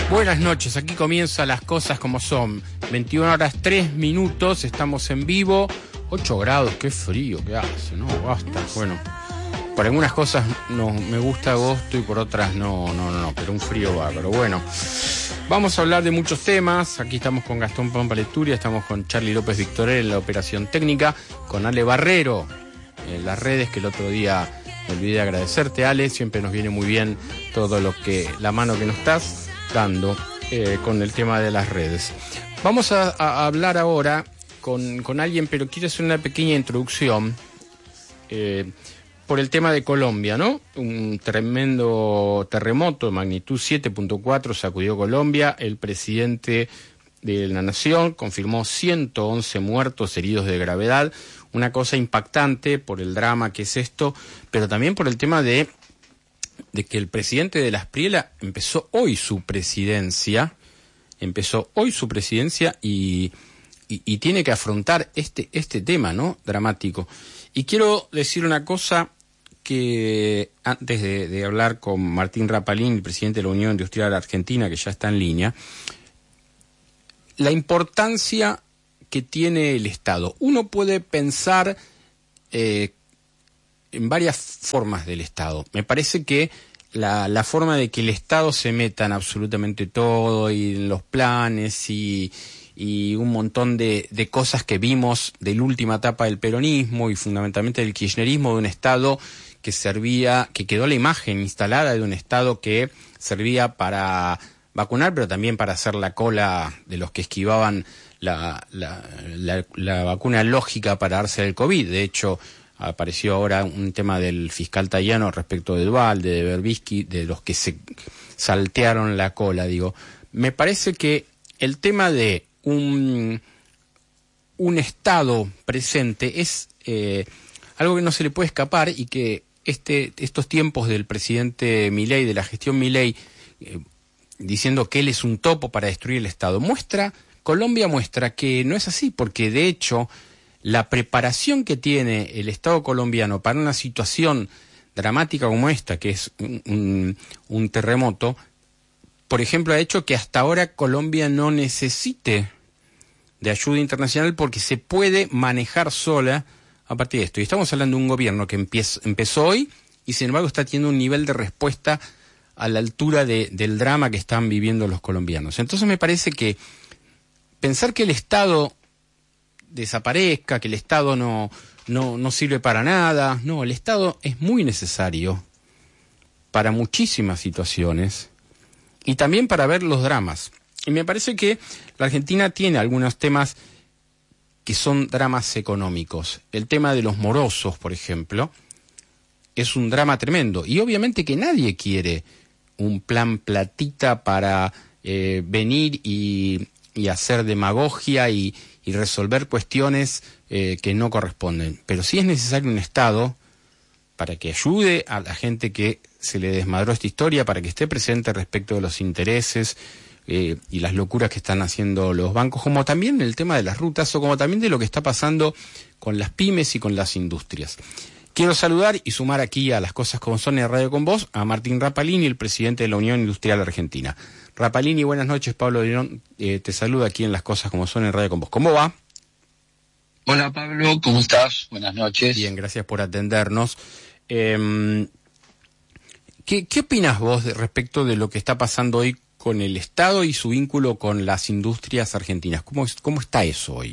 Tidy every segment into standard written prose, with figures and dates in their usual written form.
Buenas noches, aquí comienza Las Cosas Como Son. 21 horas 3 minutos, estamos en vivo. 8 grados, qué frío que hace, ¿no? Basta. Bueno, por algunas cosas no me gusta agosto y por otras no, pero un frío bárbaro. Bueno, vamos a hablar de muchos temas. Aquí estamos con Gastón Pampaleturia, estamos con Charlie López Victorel en la operación técnica, con Ale Barrero en las redes, que el otro día me olvidé de agradecerte, Ale. Siempre nos viene muy bien todo lo que, la mano que nos estás dando con el tema de las redes. Vamos a hablar ahora con alguien, pero quiero hacer una pequeña introducción por el tema de Colombia, ¿no? Un tremendo terremoto de magnitud 7.4 sacudió Colombia. El presidente de la nación confirmó 111 muertos, heridos de gravedad. Una cosa impactante por el drama que es esto, pero también por el tema de que el presidente de la Espriella empezó hoy su presidencia y tiene que afrontar este tema, ¿no? Dramático. Y quiero decir una cosa que antes de hablar con Martín Rapalini, el presidente de la Unión Industrial Argentina, que ya está en línea, la importancia que tiene el Estado. Uno puede pensar en varias formas del Estado. Me parece que la forma de que el Estado se meta en absolutamente todo y en los planes y un montón de cosas que vimos de la última etapa del peronismo y fundamentalmente del kirchnerismo, de un Estado que quedó la imagen instalada de un Estado que servía para vacunar, pero también para hacer la cola de los que esquivaban la vacuna lógica para darse el COVID. De hecho, apareció ahora un tema del fiscal Tayano respecto de Duhalde, de Berbisky, de los que se saltearon la cola, digo. Me parece que el tema de un Estado presente es algo que no se le puede escapar y que estos tiempos del presidente Milei, de la gestión Milei, diciendo que él es un topo para destruir el Estado, Colombia muestra que no es así, porque de hecho la preparación que tiene el Estado colombiano para una situación dramática como esta, que es un terremoto, por ejemplo, ha hecho que hasta ahora Colombia no necesite de ayuda internacional porque se puede manejar sola a partir de esto. Y estamos hablando de un gobierno que empezó hoy y sin embargo está teniendo un nivel de respuesta a la altura del drama que están viviendo los colombianos. Entonces me parece que pensar que el Estado desaparezca, que el Estado no sirve para nada. No, el Estado es muy necesario para muchísimas situaciones y también para ver los dramas. Y me parece que la Argentina tiene algunos temas que son dramas económicos. El tema de los morosos, por ejemplo, es un drama tremendo. Y obviamente que nadie quiere un plan platita para venir y hacer demagogia y resolver cuestiones que no corresponden. Pero sí es necesario un Estado para que ayude a la gente que se le desmadró esta historia, para que esté presente respecto de los intereses y las locuras que están haciendo los bancos, como también el tema de las rutas o como también de lo que está pasando con las pymes y con las industrias. Quiero saludar y sumar aquí a Las Cosas Como Son en Radio con Vos a Martín Rapalini, el presidente de la Unión Industrial Argentina. Rapalini, buenas noches. Pablo Dirón te saluda aquí en Las Cosas Como Son en Radio con Vos. ¿Cómo va? Hola Pablo, ¿cómo estás? Buenas noches. Bien, gracias por atendernos. ¿Qué opinas vos respecto de lo que está pasando hoy con el Estado y su vínculo con las industrias argentinas? ¿Cómo está eso hoy?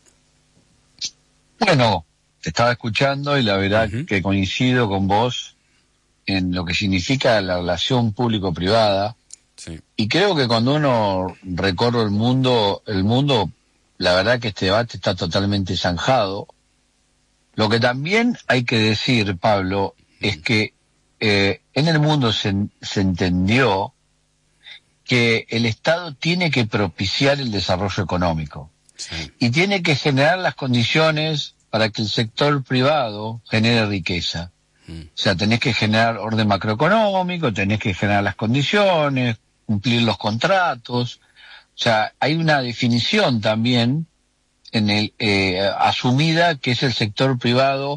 Bueno, te estaba escuchando y la verdad que coincido con vos en lo que significa la relación público-privada. Sí. Y creo que cuando uno recorre el mundo, la verdad que este debate está totalmente zanjado. Lo que también hay que decir, Pablo, es que en el mundo se entendió que el Estado tiene que propiciar el desarrollo económico. Sí. Y tiene que generar las condiciones para que el sector privado genere riqueza. O sea, tenés que generar orden macroeconómico, tenés que generar las condiciones, cumplir los contratos. O sea, hay una definición también asumida que es el sector privado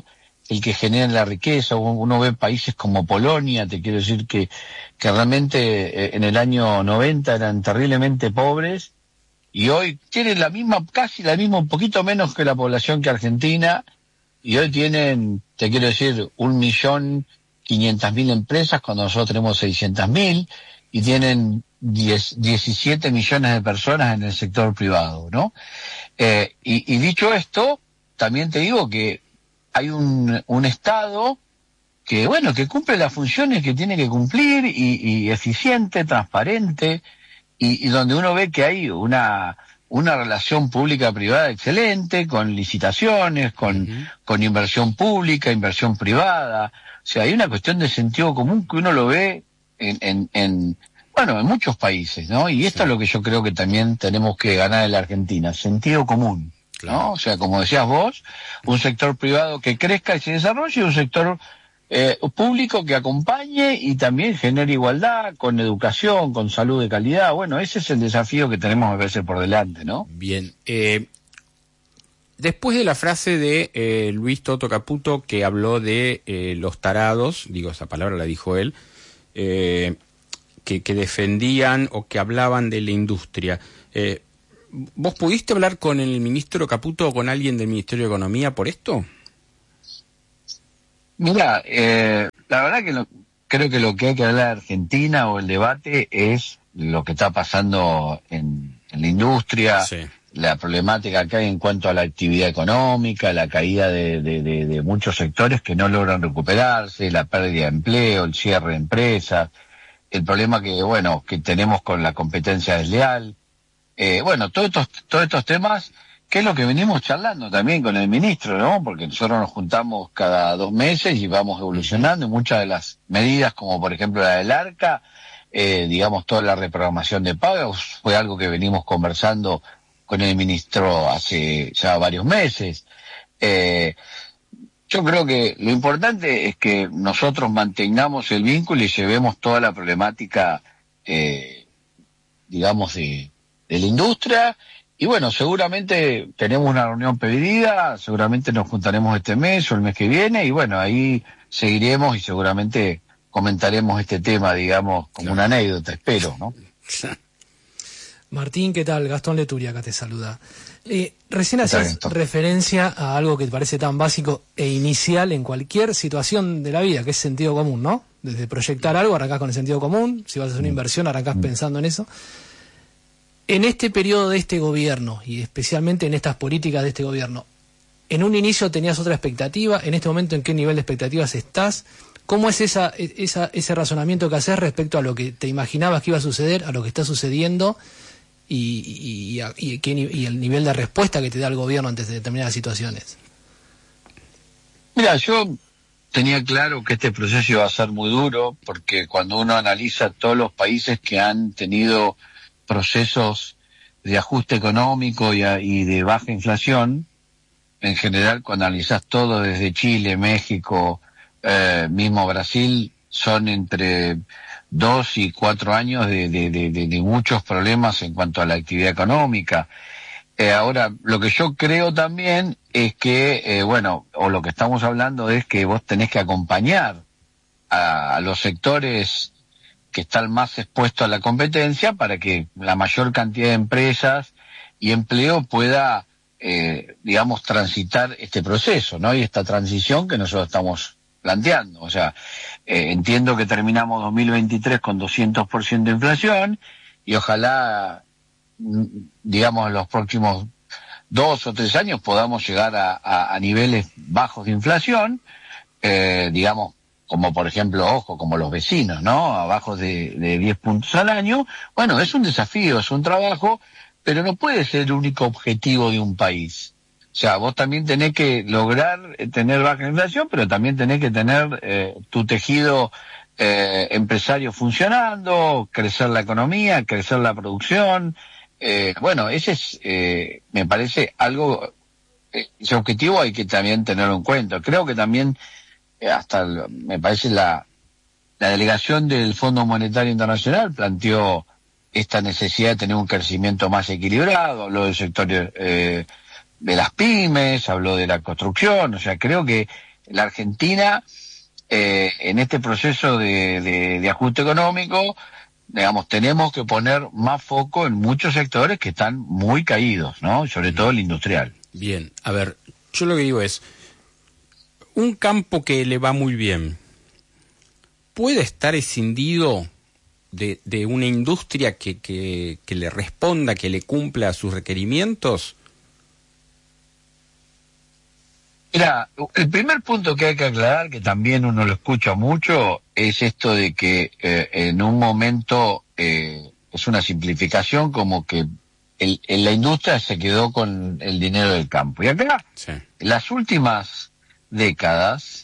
el que genera la riqueza. Uno ve países como Polonia, te quiero decir que realmente en el año 90 eran terriblemente pobres, y hoy tienen casi la misma, un poquito menos que la población que Argentina, y hoy tienen, te quiero decir, 1.500.000 empresas cuando nosotros tenemos 600.000, y tienen 17 millones de personas en el sector privado, ¿no? Y dicho esto, también te digo que hay un Estado que, bueno, que cumple las funciones que tiene que cumplir, y eficiente, transparente, y donde uno ve que hay una relación pública-privada excelente, con licitaciones, con inversión pública, inversión privada. O sea, hay una cuestión de sentido común que uno lo ve en muchos países, ¿no? Y esto es lo que yo creo que también tenemos que ganar en la Argentina, sentido común, ¿no? Claro. O sea, como decías vos, un sector privado que crezca y se desarrolle, y un sector público que acompañe y también genere igualdad, con educación, con salud de calidad. Bueno, ese es el desafío que tenemos a veces por delante, ¿no? Bien. Después de la frase de Luis Toto Caputo, que habló de los tarados, digo, esa palabra la dijo él, que defendían o que hablaban de la industria. ¿Vos pudiste hablar con el ministro Caputo o con alguien del Ministerio de Economía por esto? Mira, la verdad que creo que lo que hay que hablar de Argentina, o el debate, es lo que está pasando en la industria, Sí. La problemática que hay en cuanto a la actividad económica, la caída de muchos sectores que no logran recuperarse, la pérdida de empleo, el cierre de empresas, el problema que tenemos con la competencia desleal. Todos estos temas, que es lo que venimos charlando también con el ministro, ¿no? Porque nosotros nos juntamos cada 2 meses y vamos evolucionando, y muchas de las medidas, como por ejemplo la del ARCA, toda la reprogramación de pagos, fue algo que venimos conversando con el ministro hace ya varios meses. Yo creo que lo importante es que nosotros mantengamos el vínculo y llevemos toda la problemática, de la industria. Y bueno, seguramente tenemos una reunión pedida, seguramente nos juntaremos este mes o el mes que viene, y bueno, ahí seguiremos y seguramente comentaremos este tema, como una anécdota, espero, ¿no? Martín, ¿qué tal? Gastón Leturia acá te saluda. Recién hacías referencia a algo que te parece tan básico e inicial en cualquier situación de la vida, que es sentido común, ¿no? Desde proyectar algo, arrancás con el sentido común, si vas a hacer una inversión, arrancás pensando en eso. En este periodo de este gobierno, y especialmente en estas políticas de este gobierno, ¿en un inicio tenías otra expectativa? ¿En este momento en qué nivel de expectativas estás? ¿Cómo es ese razonamiento que haces respecto a lo que te imaginabas que iba a suceder, a lo que está sucediendo, y el nivel de respuesta que te da el gobierno ante determinadas situaciones? Mira, yo tenía claro que este proceso iba a ser muy duro, porque cuando uno analiza todos los países que han tenido procesos de ajuste económico y de baja inflación, en general, cuando analizás todo desde Chile, México, mismo Brasil, son entre 2 y 4 años de muchos problemas en cuanto a la actividad económica. Ahora, lo que yo creo también es que, o lo que estamos hablando es que vos tenés que acompañar a los sectores que están más expuestos a la competencia, para que la mayor cantidad de empresas y empleo pueda, transitar este proceso, ¿no? Y esta transición que nosotros estamos planteando. O sea, entiendo que terminamos 2023 con 200% de inflación, y ojalá, en los próximos 2 o 3 años podamos llegar a niveles bajos de inflación, como por ejemplo, como los vecinos, ¿no? Abajo de 10 puntos al año. Bueno, es un desafío, es un trabajo, pero no puede ser el único objetivo de un país. O sea, vos también tenés que lograr tener baja inflación, pero también tenés que tener tu tejido empresario funcionando, crecer la economía, crecer la producción. Ese es, me parece algo, ese objetivo hay que también tenerlo en cuenta. Creo que también me parece la delegación del Fondo Monetario Internacional planteó esta necesidad de tener un crecimiento más equilibrado, habló del sector de las pymes, habló de la construcción. O sea, creo que la Argentina, en este proceso de ajuste económico, digamos, tenemos que poner más foco en muchos sectores que están muy caídos, ¿no? Sobre todo el industrial. Bien, a ver, yo lo que digo es, un campo que le va muy bien, ¿puede estar escindido de una industria que le responda, que le cumpla a sus requerimientos? Mira, el primer punto que hay que aclarar, que también uno lo escucha mucho, es esto de que en un momento es una simplificación, como que la industria se quedó con el dinero del campo. Y acá, sí, las últimas décadas,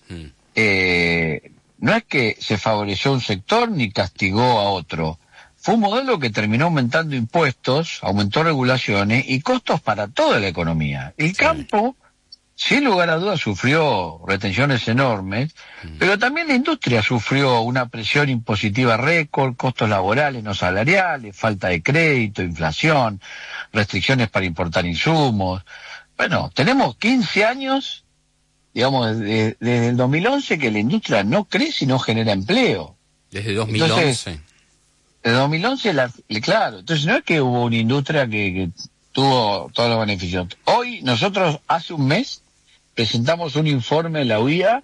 no es que se favoreció un sector ni castigó a otro. Fue un modelo que terminó aumentando impuestos, aumentó regulaciones y costos para toda la economía. El campo, sin lugar a dudas, sufrió retenciones enormes, pero también la industria sufrió una presión impositiva récord, costos laborales no salariales, falta de crédito, inflación, restricciones para importar insumos. Bueno, tenemos 15 años, digamos, desde el 2011 que la industria no crece y no genera empleo. Desde 2011. Entonces, desde 2011, claro, entonces no es que hubo una industria que tuvo todos los beneficios. Hoy, nosotros hace un mes presentamos un informe en la UIA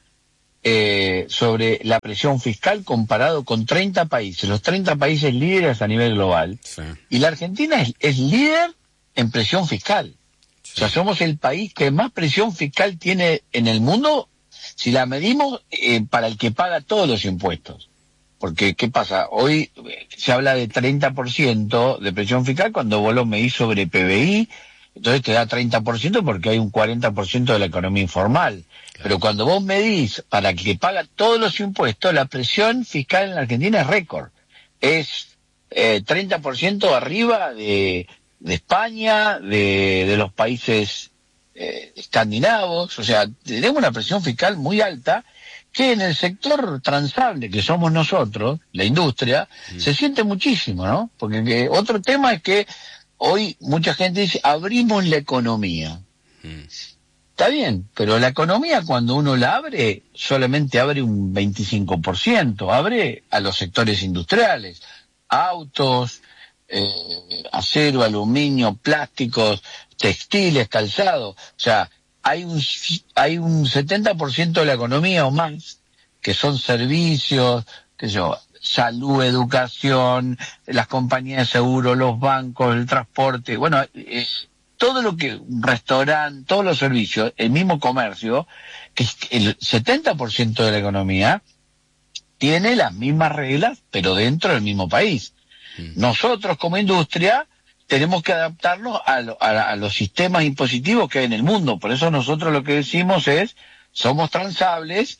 sobre la presión fiscal comparado con 30 países, los 30 países líderes a nivel global. Sí. Y la Argentina es líder en presión fiscal. Sí. O sea, somos el país que más presión fiscal tiene en el mundo si la medimos para el que paga todos los impuestos. Porque, ¿qué pasa? Hoy se habla de 30% de presión fiscal cuando vos lo medís sobre PBI, entonces te da 30% porque hay un 40% de la economía informal. Claro. Pero cuando vos medís para el que paga todos los impuestos, la presión fiscal en la Argentina es récord. Es 30% arriba de España, de los países escandinavos. O sea, tenemos una presión fiscal muy alta que en el sector transable que somos nosotros, la industria, se siente muchísimo, ¿no? Porque otro tema es que hoy mucha gente dice, abrimos la economía. Está bien, pero la economía cuando uno la abre, solamente abre un 25%, abre a los sectores industriales, autos, acero, aluminio, plásticos, textiles, calzado. O sea, hay un 70% de la economía o más que son servicios, qué sé yo, salud, educación, las compañías de seguro, los bancos, el transporte, bueno, todo lo que, un restaurante, todos los servicios, el mismo comercio, que el 70% de la economía tiene las mismas reglas, pero dentro del mismo país. Nosotros como industria tenemos que adaptarnos a los sistemas impositivos que hay en el mundo. Por eso nosotros lo que decimos es, somos transables,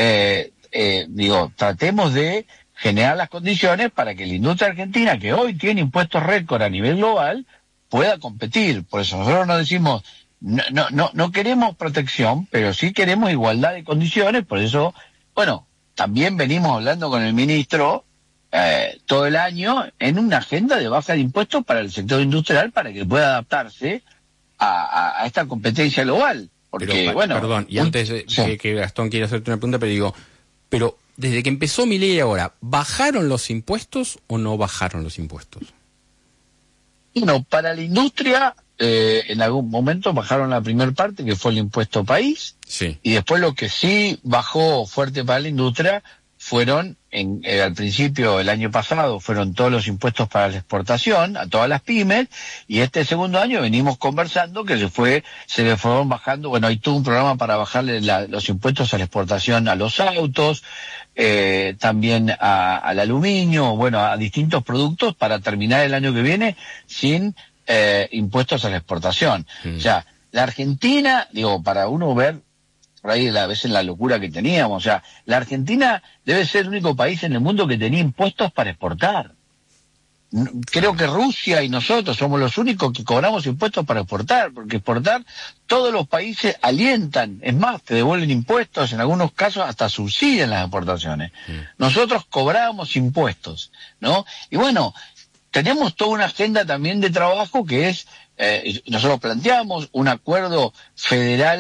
tratemos de generar las condiciones para que la industria argentina, que hoy tiene impuestos récord a nivel global, pueda competir. Por eso nosotros nos decimos, no queremos protección, pero sí queremos igualdad de condiciones. Por eso, bueno, también venimos hablando con el ministro todo el año en una agenda de baja de impuestos para el sector industrial para que pueda adaptarse a esta competencia global. Porque, perdón, y antes de que Gastón quiera hacerte una pregunta, pero desde que empezó mi ley ahora, ¿bajaron los impuestos o no bajaron los impuestos? Bueno, para la industria, en algún momento bajaron la primera parte, que fue el impuesto país, sí. Y después lo que sí bajó fuerte para la industria fueron, al principio, el año pasado, fueron todos los impuestos para la exportación, a todas las pymes, y este segundo año venimos conversando que se le fueron bajando, bueno, hay todo un programa para bajarle los impuestos a la exportación a los autos, también al aluminio, bueno, a distintos productos para terminar el año que viene sin impuestos a la exportación. O sea, la Argentina, para uno ver por ahí a veces la locura que teníamos, o sea, la Argentina debe ser el único país en el mundo que tenía impuestos para exportar. Creo que Rusia y nosotros somos los únicos que cobramos impuestos para exportar, porque exportar todos los países alientan, es más, te devuelven impuestos, en algunos casos hasta subsidian las exportaciones. Nosotros cobramos impuestos, ¿no? Y bueno, tenemos toda una agenda también de trabajo que es, nosotros planteamos un acuerdo federal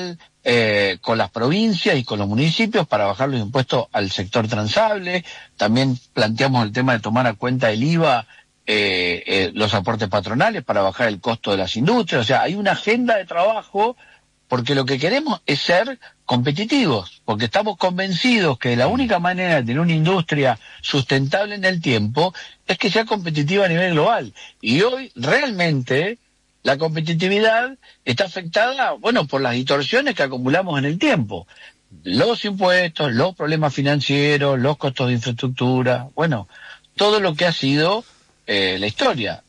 con las provincias y con los municipios para bajar los impuestos al sector transable. También planteamos el tema de tomar a cuenta el IVA, los aportes patronales para bajar el costo de las industrias. O sea, hay una agenda de trabajo, porque lo que queremos es ser competitivos, porque estamos convencidos que la única manera de tener una industria sustentable en el tiempo es que sea competitiva a nivel global. Y hoy realmente la competitividad está afectada, bueno, por las distorsiones que acumulamos en el tiempo. Los impuestos, los problemas financieros, los costos de infraestructura, bueno, todo lo que ha sido la historia.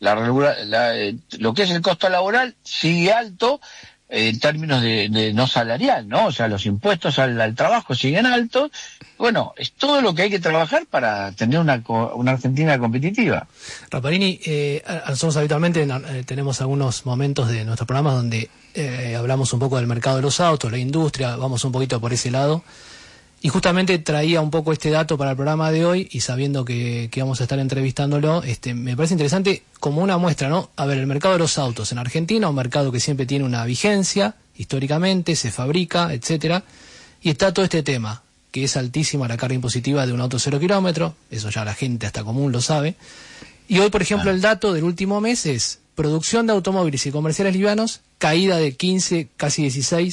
Lo que es el costo laboral sigue alto en términos de no salarial, ¿no? O sea, los impuestos al trabajo siguen altos. Bueno, es todo lo que hay que trabajar para tener una Argentina competitiva. Rapalini, nosotros habitualmente tenemos algunos momentos de nuestro programa donde hablamos un poco del mercado de los autos, la industria, vamos un poquito por ese lado. Y justamente traía un poco este dato para el programa de hoy, y sabiendo que vamos a estar entrevistándolo, me parece interesante como una muestra, ¿no? A ver, el mercado de los autos en Argentina, un mercado que siempre tiene una vigencia, históricamente, se fabrica, etcétera, y está todo este tema, que es altísima la carga impositiva de un auto 0 kilómetro, eso ya la gente hasta común lo sabe. Y hoy, por ejemplo, el dato del último mes es producción de automóviles y comerciales livianos, caída de 15, casi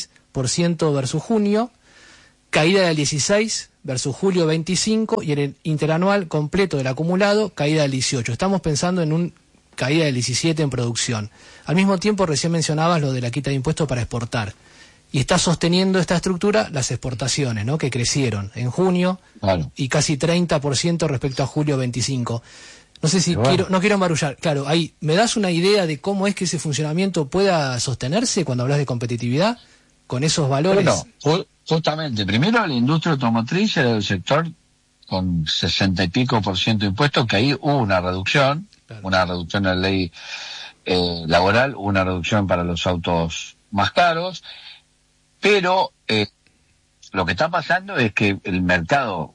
16% versus junio, caída del 16 versus julio 25, y en el interanual completo del acumulado, caída del 18. Estamos pensando en una caída del 17 en producción. Al mismo tiempo, recién mencionabas lo de la quita de impuestos para exportar. Y está sosteniendo esta estructura las exportaciones, ¿no? Que crecieron en junio, claro, y casi 30% respecto a julio 25. No sé si no quiero embarullar. Claro, ahí, ¿me das una idea de cómo es que ese funcionamiento pueda sostenerse cuando hablas de competitividad con esos valores? Bueno, justamente, primero la industria automotriz era el sector con 60 y pico % de impuestos, que ahí hubo una reducción, claro, una reducción en la ley laboral, una reducción para los autos más caros, pero lo que está pasando es que el mercado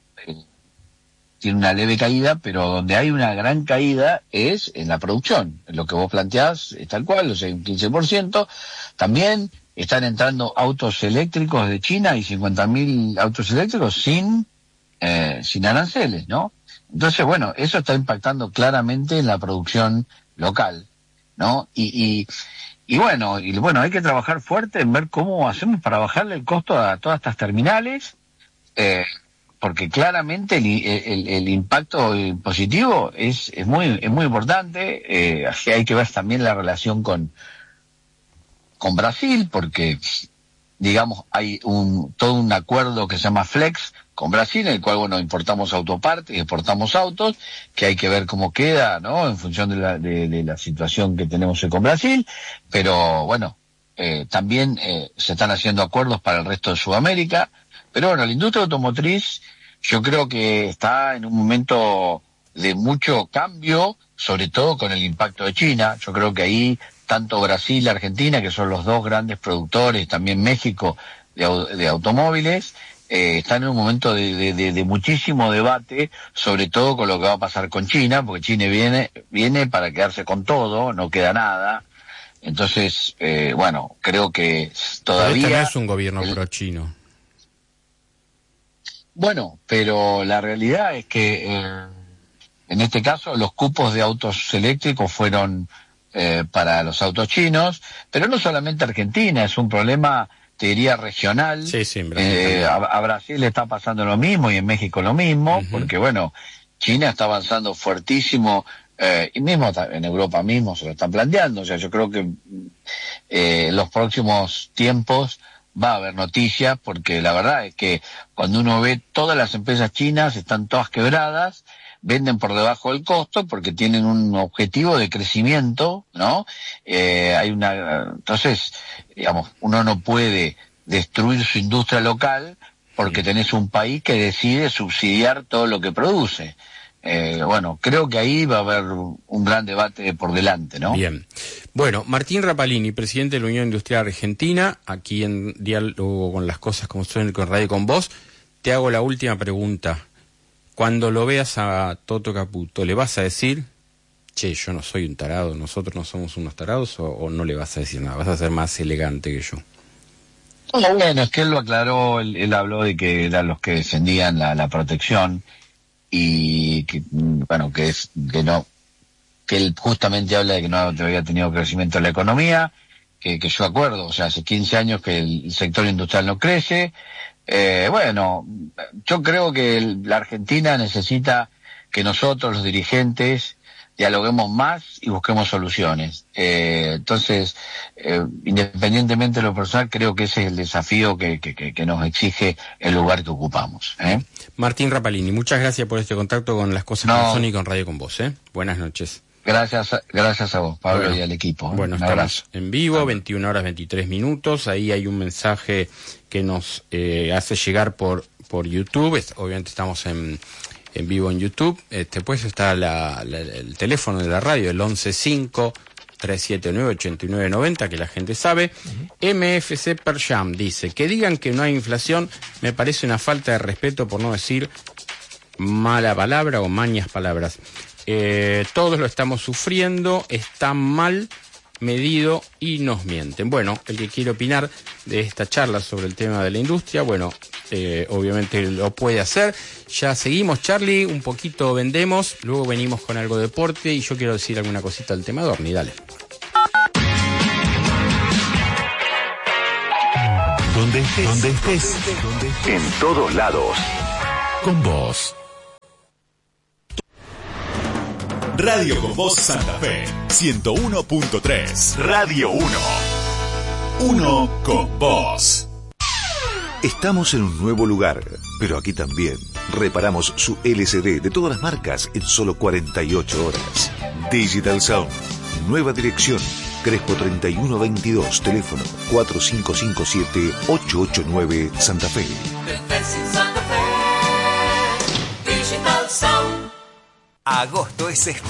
tiene una leve caída, pero donde hay una gran caída es en la producción. Lo que vos planteás es tal cual, o sea, un 15%. También están entrando autos eléctricos de China y 50.000 autos eléctricos sin aranceles, ¿no? Entonces, bueno, eso está impactando claramente en la producción local, ¿no? Y bueno, hay que trabajar fuerte en ver cómo hacemos para bajarle el costo a todas estas terminales, porque claramente el impacto positivo es muy importante. Hay que ver también la relación con Brasil, porque digamos hay todo un acuerdo que se llama Flex con Brasil, en el cual, bueno, importamos autopartes y exportamos autos, que hay que ver cómo queda, ¿no? En función de la situación que tenemos hoy con Brasil, pero bueno, también se están haciendo acuerdos para el resto de Sudamérica, pero bueno, la industria automotriz yo creo que está en un momento de mucho cambio, sobre todo con el impacto de China. Yo creo que ahí tanto Brasil y Argentina, que son los dos grandes productores, también México, de automóviles, están en un momento de muchísimo debate, sobre todo con lo que va a pasar con China, porque China viene para quedarse con todo, no queda nada. Entonces, bueno, creo que todavía... Pero este no es un gobierno pro-chino. Bueno, pero la realidad es que en este caso los cupos de autos eléctricos fueron para los autos chinos, pero no solamente Argentina, es un problema, te diría, regional. Sí, en Brasil. A Brasil le está pasando lo mismo y en México lo mismo, porque bueno, China está avanzando fuertísimo, y mismo en Europa mismo se lo están planteando. O sea, yo creo que los próximos tiempos va a haber noticias, porque la verdad es que cuando uno ve todas las empresas chinas están todas quebradas, venden por debajo del costo porque tienen un objetivo de crecimiento, ¿no? Entonces, digamos, uno no puede destruir su industria local porque tenés un país que decide subsidiar todo lo que produce. Bueno, creo que ahí va a haber un gran debate por delante, ¿no? Bien. Bueno, Martín Rapalini, presidente de la Unión Industrial Argentina, aquí en Diálogo con las Cosas como suenan con Radio con Vos, te hago la última pregunta. Cuando lo veas a Toto Caputo, ¿le vas a decir, che, yo no soy un tarado, nosotros no somos unos tarados, o no le vas a decir nada? ¿Vas a ser más elegante que yo? Bueno, es que él lo aclaró, él habló de que eran los que defendían la protección y que, bueno, que él justamente habla de que no había tenido crecimiento en la economía, que yo acuerdo, o sea, hace 15 años que el sector industrial no crece. Bueno, yo creo que la Argentina necesita que nosotros, los dirigentes, dialoguemos más y busquemos soluciones. Entonces, independientemente de lo personal, creo que ese es el desafío que nos exige el lugar que ocupamos. Martín Rapalini, muchas gracias por este contacto con Las Cosas como Son y con Radio con Vos. Buenas noches. Gracias a vos, Pablo, y al equipo. Bueno, estamos en vivo, 21 horas 23 minutos. Ahí hay un mensaje que nos hace llegar por YouTube. Obviamente estamos en vivo en YouTube. Pues está el teléfono de la radio, el 115-379-8990, que la gente sabe. MFC Perjam dice, que digan que no hay inflación me parece una falta de respeto, por no decir mala palabra o mañas palabras. Todos lo estamos sufriendo, está mal medido y nos mienten. Bueno, el que quiere opinar de esta charla sobre el tema de la industria, bueno, obviamente lo puede hacer. Ya seguimos, Charlie, un poquito vendemos, luego venimos con algo de deporte y yo quiero decir alguna cosita del tema Dorni, dale. Donde estés, en todos lados, con vos. Radio con Vos Santa Fe, 101.3. Radio 1. Uno con vos. Estamos en un nuevo lugar, pero aquí también reparamos su LCD de todas las marcas en solo 48 horas. Digital Sound, nueva dirección, Crespo 3122, teléfono 4557-889, Santa Fe. Agosto es